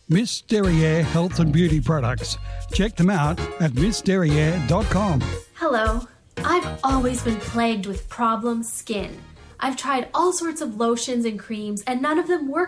Miss Derriere Health and Beauty Products. Check them out at missderriere.com. Hello. I've always been plagued with problem skin. I've tried all sorts of lotions and creams, and none of them work